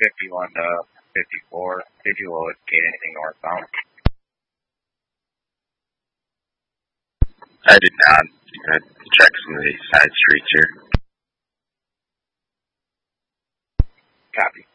51 to 54. Did you locate anything northbound? I did not. I checked some of the side streets here. Copy.